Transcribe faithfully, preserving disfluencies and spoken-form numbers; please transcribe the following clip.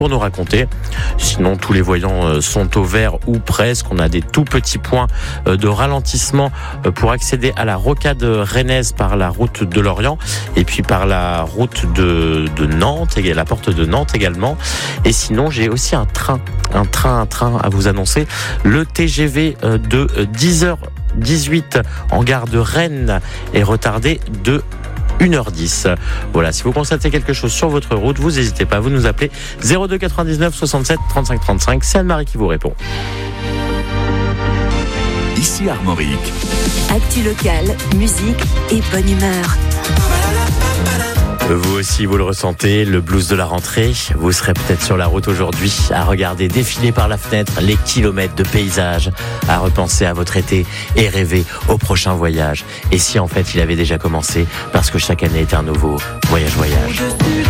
pour nous raconter. Sinon, tous les voyants sont au vert ou presque. On a des tout petits points de ralentissement pour accéder à la rocade rennaise par la route de Lorient et puis par la route de, de Nantes, et la porte de Nantes également. Et sinon, j'ai aussi un train, un train, un train à vous annoncer. Le T G V de dix heures dix-huit en gare de Rennes est retardé de une heure dix. Voilà, si vous constatez quelque chose sur votre route, vous n'hésitez pas, vous nous appelez zéro deux quatre-vingt-dix-neuf soixante-sept trente-cinq trente-cinq. C'est Anne-Marie qui vous répond. Ici Armorique. Actu locale, musique et bonne humeur. Vous aussi, vous le ressentez, le blues de la rentrée. Vous serez peut-être sur la route aujourd'hui à regarder défiler par la fenêtre les kilomètres de paysages, à repenser à votre été et rêver au prochain voyage. Et si en fait il avait déjà commencé, parce que chaque année est un nouveau voyage voyage.